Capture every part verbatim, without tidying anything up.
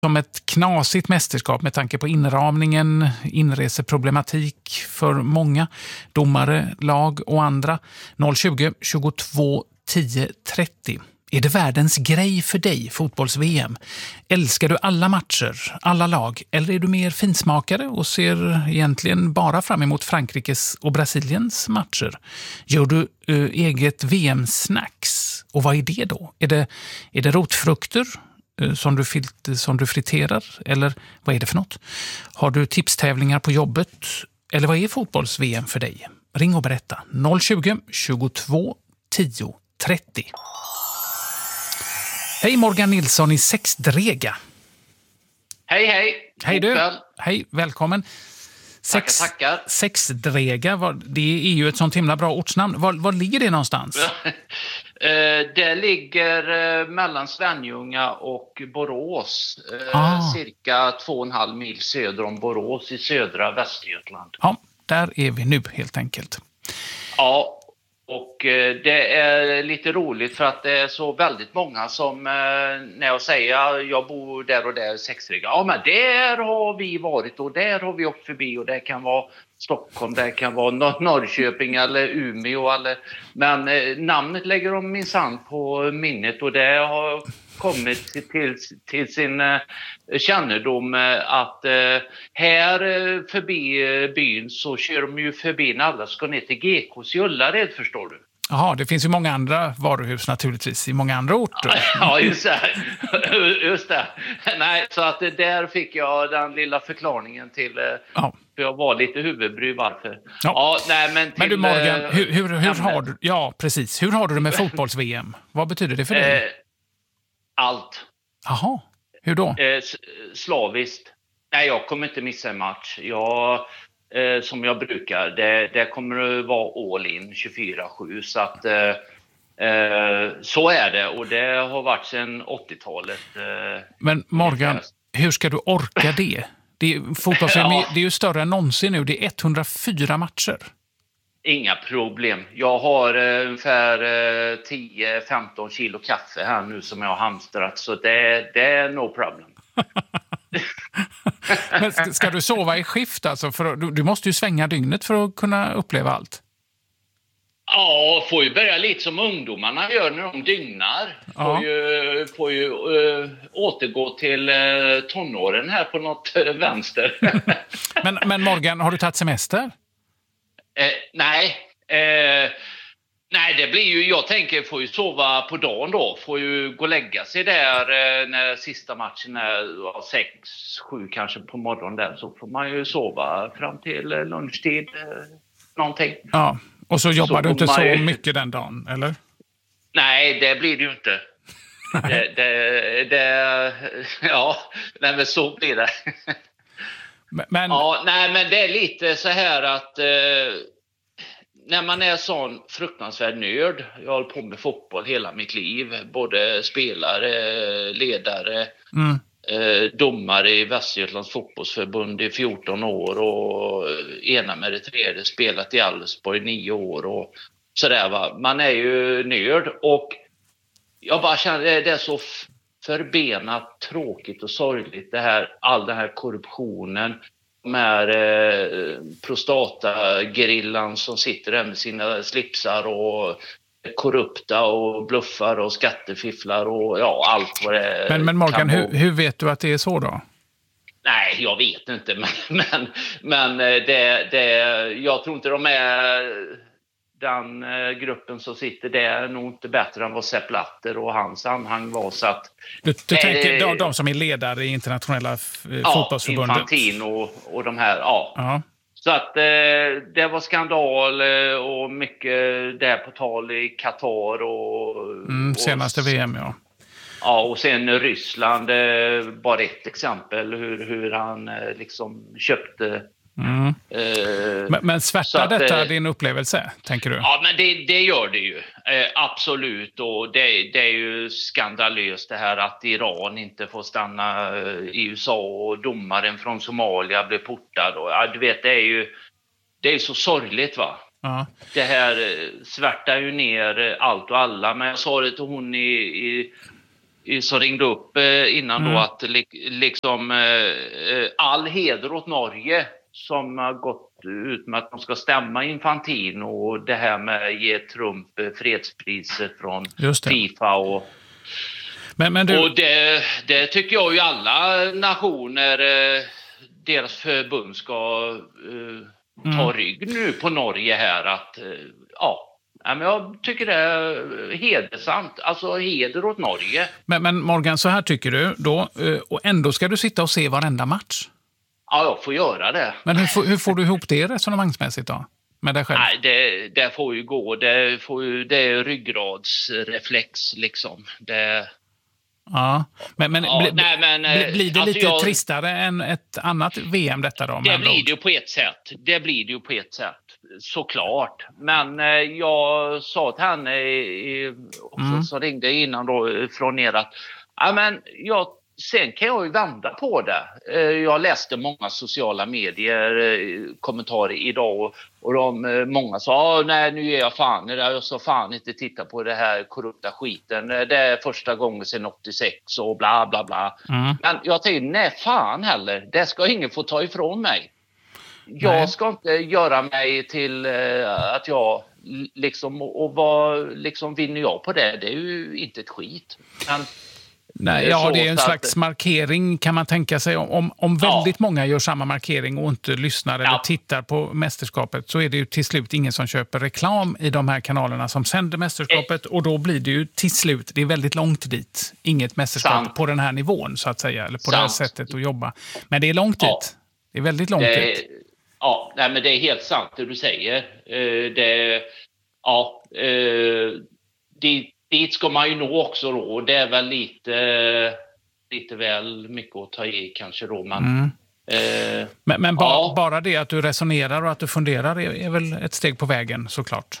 som ett knasigt mästerskap med tanke på inramningen, inreseproblematik för många, domare, lag och andra. noll tjugo, tjugotvå, tio, trettio. Är det världens grej för dig, fotbolls-V M? Älskar du alla matcher, alla lag? Eller är du mer finsmakare och ser egentligen bara fram emot Frankrikes och Brasiliens matcher? Gör du uh, eget V M-snacks? Och vad är det då? Är det, är det rotfrukter uh, som, du filt, som du friterar? Eller vad är det för något? Har du tipstävlingar på jobbet? Eller vad är fotbolls-V M för dig? Ring och berätta. noll tjugo, tjugotvå, tio, trettio. Hej Morgan Nilsson i Sexdrega. Hej hej. Hej du. Hej, välkommen. Sex, tackar, tackar. Sexdrega, det är ju ett sånt himla bra ortsnamn. Var, var ligger det någonstans? Det ligger mellan Svenljunga och Borås. Ah. Cirka två och en halv mil söder om Borås i södra Västergötland. Ja, där är vi nu helt enkelt. Ja. Och det är lite roligt för att det är så väldigt många som när jag säger jag bor där och där Sexdrega. Ja men där har vi varit och där har vi åkt förbi och det kan vara Stockholm, det kan vara Norrköping eller Umeå. Eller, men namnet lägger de minsann på minnet och det har kommit till, till sin kännedom att här förbi byn så kör de ju förbi när alla ska ner till G K:s i Ullared, förstår du. Jaha, det finns ju många andra varuhus naturligtvis i många andra orter. Ja, just det. Just det. Nej, så att där fick jag den lilla förklaringen till... Ja. För jag var lite huvudbry varför. Ja. Ja, nej, men, till, men du Morgan, hur, hur, hur har du... Ja, precis. Hur har du det med fotbolls-V M? Vad betyder det för dig? Eh, allt. Jaha, hur då? Eh, slaviskt. Nej, jag kommer inte missa en match. Jag... Eh, som jag brukar, det, det kommer att vara all in tjugofyra sju så att eh, eh, så är det och det har varit sedan åttiotalet. Eh, Men Morgan, hur ska du orka det? Det är, fotbolls-V M, ja. Det är ju större än någonsin nu, det är etthundrafyra matcher. Inga problem. Jag har eh, ungefär eh, tio femton kilo kaffe här nu som jag har hamstrat så det, det är no problem. Men ska, ska du sova i skift alltså? För du, du måste ju svänga dygnet för att kunna uppleva allt. Ja, får ju börja lite som ungdomarna gör när de dygnar. Får ja. ju, får ju uh, återgå till uh, tonåren här på något uh, vänster. men, men Morgan, har du tagit semester? Uh, nej, uh, nej det blir ju, jag tänker får ju sova på dagen då. Får ju gå och lägga sig där uh, när sista matchen är uh, sex, sju kanske på morgonen där. Så får man ju sova fram till uh, lunchtid, uh, någonting. Ja. Och så jobbar så du inte så ju... mycket den dagen, eller? Nej, det blir det ju inte. det, det, det, ja, nej, men så blir det. Men... Ja, nej, men det är lite så här att eh, när man är sån fruktansvärd nörd, jag har hållit på med fotboll hela mitt liv, både spelare, ledare, mm. eh, domare i Västergötlands fotbollsförbund i fjorton år och ena med det tredje spelat i Älvsborg i nio år och sådär va. Man är ju nörd och jag bara känner det är så förbenat tråkigt och sorgligt det här, all den här korruptionen med eh, prostatagrillan som sitter där med sina slipsar och korrupta och bluffar och skattefifflar och ja, allt vad det Men, men Morgan, hur, hur vet du att det är så då? Nej, jag vet inte, men, men, men det, det, jag tror inte de är den gruppen som sitter där är nog inte bättre än vad Sepp Blatter och hans anhang var. Så att, du du äh, tänker de, de som är ledare i internationella f- ja, fotbollsförbundet? Infantino och, och de här, ja. Uh-huh. Så att eh, det var skandal och mycket där på tal i Qatar och... Mm, senaste och, V M, ja. Ja, och sen Ryssland, eh, bara ett exempel hur, hur han eh, liksom köpte... Mm. Eh, men, men svärtar att, detta eh, din upplevelse, tänker du? Ja, men det, det gör det ju. Eh, absolut. Och det, det är ju skandalöst det här att Iran inte får stanna i U S A och domaren från Somalia blir portad. Och, ja, du vet, det är ju det är så sorgligt va? Ja. Det här svärtar ju ner allt och alla. Men jag sa det till hon i, i som ringde upp eh, innan Mm. då att li, liksom eh, all heder åt Norge som har gått ut med att de ska stämma Infantino och det här med att ge Trump eh, fredspriset från Just det. FIFA och Men, men du... Och det, det tycker jag ju alla nationer, eh, deras förbund ska eh, ta Mm. rygg nu på Norge här att, eh, ja, men jag tycker det är hedersamt, alltså heder åt Norge. Men, men Morgan, så här tycker du då, eh, och ändå ska du sitta och se varenda match. Ja, jag får göra det. Men hur, får- hur får du ihop det resonemangsmässigt då? Med dig själv? Nej, det, det får ju gå, det, får ju, det är ryggradsreflex liksom. Det... Ja, men, men, Ja, bli, nej, men, bli, blir det alltså lite jag- tristare än ett annat V M detta då? med Det andra blir ord? det ju på ett sätt. Det blir det ju på ett sätt. Såklart. Men eh, jag sa till henne i, i, också, Mm. som ringde innan då från er att ja, men jag, sen kan jag ju vända på det. Eh, jag läste många sociala medier eh, kommentarer idag och, och de, eh, många sa nej nu är jag fan jag så fan inte titta på det här korrupta skiten. Det är första gången sedan åttiosex och bla bla bla. Mm. Men jag tänkte, nej fan heller. Det ska ingen få ta ifrån mig. Jag Nej. ska inte göra mig till eh, att jag liksom, och, och vad liksom vinner jag på det? Det är ju inte ett skit. Men, Nej, eh, ja, så det är en att- slags markering kan man tänka sig. Om, om Ja. väldigt många gör samma markering och inte lyssnar eller Ja. tittar på mästerskapet så är det ju till slut ingen som köper reklam i de här kanalerna som sänder mästerskapet och då blir det ju till slut, det är väldigt långt dit, inget mästerskap Sant. på den här nivån så att säga, eller på det här Sant. sättet att jobba. Men det är långt Ja. dit. Det är väldigt långt det, dit. ja, nej, men det är helt sant det du säger. Eh, det, ja, eh, dit, dit ska man ju nå också då. Och det är väl lite, lite väl mycket att ta i kanske då. Men, Mm. eh, Men, men ba, Ja. bara det att du resonerar och att du funderar är, är väl ett steg på vägen såklart.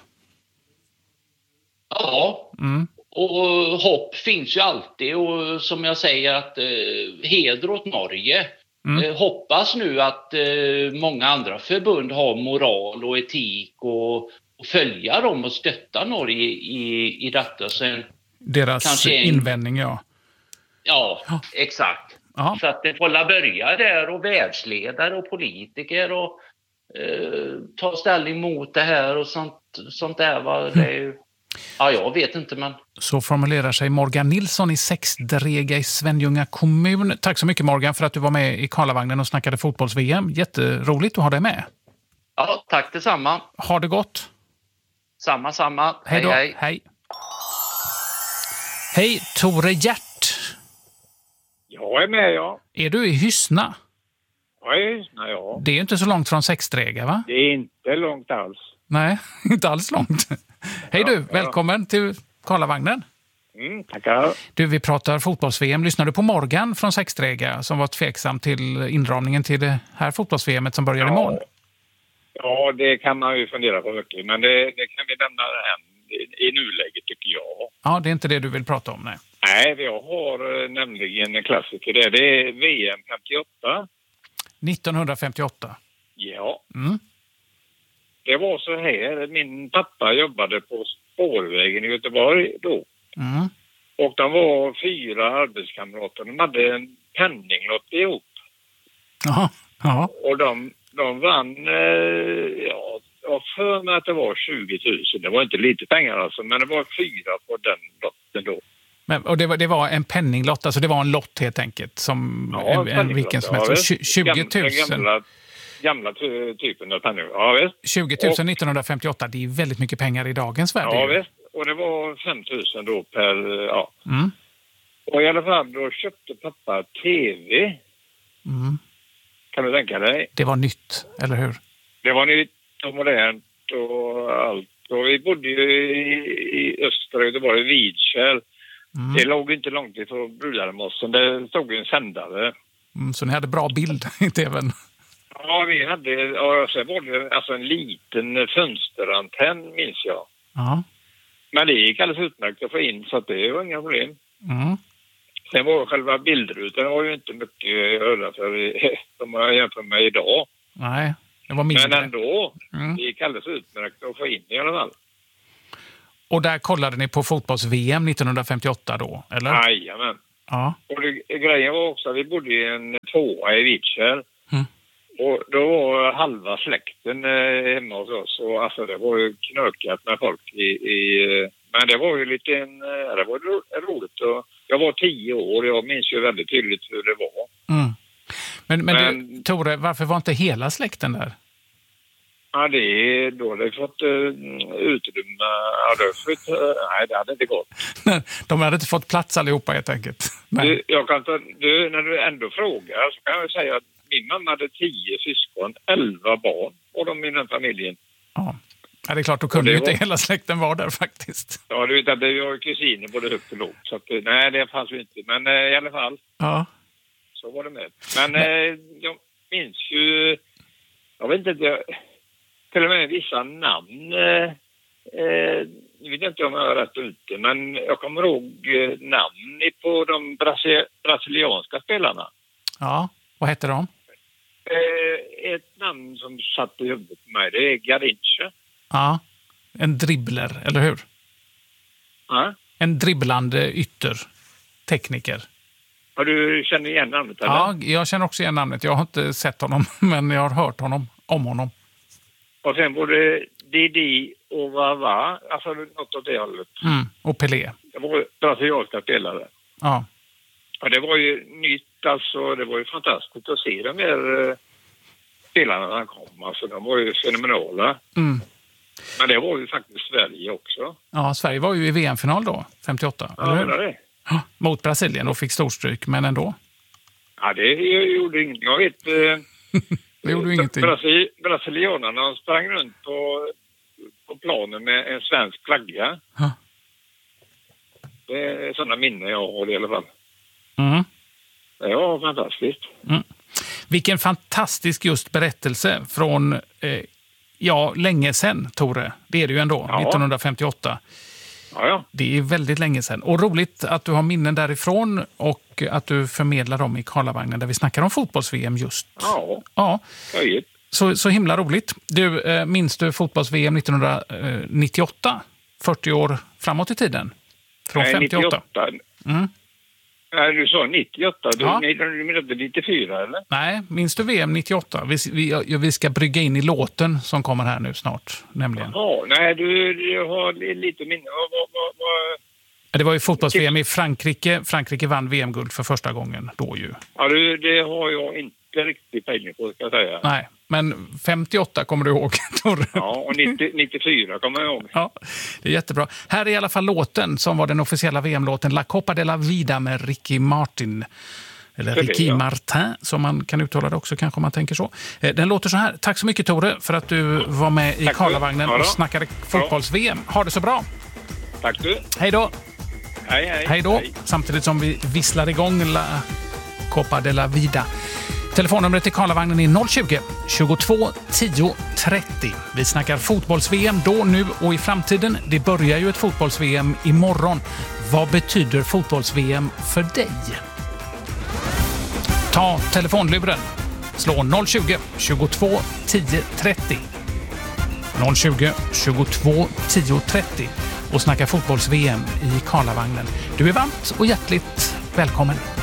ja. Mm. Och hopp finns ju alltid och som jag säger att eh, heder åt Norge. Mm. Eh, hoppas nu att eh, många andra förbund har moral och etik och, och följa dem och stötta Norge i, i detta. Sen, Deras Kanske en- invändning, ja. ja, Ja. exakt. Ja. Så att det får la börja där och världsledare och politiker och eh, ta ställning mot det här och sånt, sånt där. Va? Det är ju, ja, jag vet inte men... Så formulerar sig Morgan Nilsson i Sexdrega i Svenljunga kommun. Tack så mycket Morgan för att du var med i Karlavagnen och snackade fotbolls-V M. Jätteroligt att ha dig med. Ja, tack detsamma. Ha det gott. Samma, samma. Hej då. hej. Hej. Hej, Tore Hjärt. Jag är med, ja. Är du i Hyssna? Jag är Hyssna, ja. Det är ju inte så långt från Sexdrega, va? Det är inte långt alls. Nej, inte alls långt. Hej du, välkommen till Karlavagnen. Mm, tackar. Du, vi pratar fotbolls-V M. Lyssnar du på Morgan från Sexdrega som var tveksam till inramningen till det här fotbolls-V M som börjar imorgon? Ja, det kan man ju fundera på mycket. Men det, det kan vi lämna hem i, i nuläget, tycker jag. Ja, det är inte det du vill prata om, nej. Nej, jag har eh, nämligen en klassiker där. Det är V M femtioåtta. nittonhundrafemtioåtta. Ja. Mm. Det var så här. Min pappa jobbade på spårvägen i Göteborg då. Mm. Och de var fyra arbetskamrater. De hade en penninglott ihop. Jaha. Ja. Och de, de vann, eh, ja, jag för mig att det var tjugo tusen. Det var inte lite pengar alltså, men det var fyra på den lotten då. Men, och det var, det var en penninglott, alltså det var en lott helt enkelt, som Ja, en, en penninglott, vilken som ja, helst. visst. Så tjugo Den tusen. gamla, gamla ty- typen av penninglott, ja visst. tjugo tusen nittonhundrafemtioåtta, det är väldigt mycket pengar i dagens värld. Ja ju. visst, och det var fem tusen då per, ja. Mm. Och i alla fall då köpte pappa tv, Mm. kan du tänka dig. Det var nytt, eller hur? Det var nytt och modernt och allt. Och vi bodde ju i, i östra Göteborg, Vidkärl. Mm. Det låg inte långt ifrån Brudaremossen. Det stod en sändare. Mm, så ni hade bra bild i tvn? Ja, vi hade... Och sen var det alltså en liten fönsterantenn, minns jag. Ja. Men det gick alldeles utmärkt att få in, så att det var inga problem. Mm. Sen var själva bildrutan var ju inte mycket att höra för om jag jämför med idag. Nej, det var mindre. Men ändå, Mm. det gick alldeles utmärkt att få in i alla fall. Och där kollade ni på fotbolls-V M nittonhundrafemtioåtta då, eller? Jajamän. Ja. Och det, grejen var också att vi bodde i en tvåa i Vitskär. Mm. Och då var halva släkten eh, hemma hos oss. Och alltså det var ju knökat med folk i... i men det var ju lite en... Eh, det var ro, roligt. Och jag var tio år. Jag minns ju väldigt tydligt hur det var. Mm. Men, men, men du, Tore, varför var inte hela släkten där? Ja, det är då det fått uh, utrymme. Ja, det fått, uh, nej, det hade inte gått. De hade inte fått plats allihopa helt enkelt. Du, jag kan ta, du, när du ändå frågar så kan jag säga att min mamma hade tio syskon, elva barn och de i den familjen. Ja. Ja, det är klart, då kunde ju var... inte hela släkten vara där faktiskt. Ja, du vet att det var kusiner både högt och lågt. Så att, nej, det fanns ju inte. Men uh, i alla fall, ja. Så var det med. Men uh, jag minns ju, jag vet inte, jag, till och med vissa namn. Eh, eh, jag vet inte om jag har rätt ute, men jag kommer ihåg eh, namn på de brasi- brasilianska spelarna. Ja, vad heter de? Eh, ett namn som satt i huvudet på mig, det är Garrincha. Ja, en dribbler, eller hur? Ja. En dribblande yttertekniker. Har du känner igen namnet? Eller? Ja, jag känner också igen namnet. Jag har inte sett honom, men jag har hört honom om honom. Och sen var det Didi och Vava, alltså något åt det hållet. Mm, och Pelé. Det var brasilianska spelare. Ja. Och det var ju nytt, alltså det var ju fantastiskt att se de här uh, spelarna när de kom. Alltså de var ju fenomenala. Mm. Men det var ju faktiskt Sverige också. Ja, Sverige var ju i V M-final då, femtioåtta. Ja, eller hur? det. Ja, mot Brasilien och fick storstryk, men ändå. Ja, det gjorde ingenting. Jag vet... Uh, det gjorde ingenting. Brasil- Brasilianerna sprang runt på, på planen med en svensk flagga. Ja. Det är sådana minnen jag har i alla fall. Mm. Det var fantastiskt. Mm. Vilken fantastisk just berättelse från, eh, ja, länge sedan, Tore. Det är det ju ändå, ja. nittonhundrafemtioåtta. Ja, ja. Det är väldigt länge sedan. Och roligt att du har minnen därifrån och att du förmedlar dem i Karlavagnen där vi snackar om fotbolls-V M just. Ja, ja. Höjt. Så, så himla roligt. Du, eh, minns du fotbolls-V M nittonhundranittioåtta? fyrtio år framåt i tiden? Från Nej, femtioåtta. nittioåtta. Mm. Nej, du sa nittioåtta. Du, Ja. nej, du menade nittiofyra, eller? Nej, minns du V M nittioåtta? Vi, vi, vi ska brygga in i låten som kommer här nu snart, nämligen. Ja, nej, du, du har lite minne. Vad, vad, vad, vad... Det var ju fotbolls-V M i Frankrike. Frankrike vann V M-guld för första gången då ju. Ja, du, det har jag inte riktigt pengar på, ska jag säga. Nej, men femtioåtta kommer du ihåg, Torre. Ja, och nittio, nittiofyra kommer jag ihåg. Ja, det är jättebra. Här är i alla fall låten som var den officiella V M-låten La Copa de la Vida med Ricky Martin. Eller Det är Ricky det, ja. Martin, som man kan uttala det också kanske om man tänker så. Den låter så här. Tack så mycket, Tore, för att du var med i Tack. Karlavagnen Ja då. och snackade fotbolls-V M. Ha det så bra. Tack du. Hej då. Hej, hej. Hej då. Samtidigt som vi visslar igång La Copa de la Vida. Telefonnumret till Karlavagnen är noll tjugo, tjugotvå tio trettio. Vi snackar fotbolls-V M då, nu och i framtiden. Det börjar ju ett fotbolls-V M imorgon. Vad betyder fotbolls-V M för dig? Ta telefonluren. Slå noll tjugo, tjugotvå tio trettio. noll tjugo, tjugotvå tio trettio. Och snacka fotbolls-V M i Karlavagnen. Du är varmt och hjärtligt välkommen.